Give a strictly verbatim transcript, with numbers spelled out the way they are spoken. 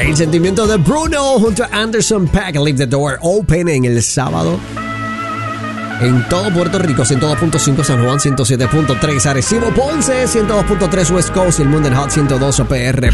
El sentimiento de Bruno junto a Anderson .Paak, Leave the Door Open, en el sábado. En todo Puerto Rico, ciento dos punto cinco San Juan, ciento siete punto tres Arecibo, Ponce, ciento dos punto tres West Coast y el mundo en Hot ciento dos P R.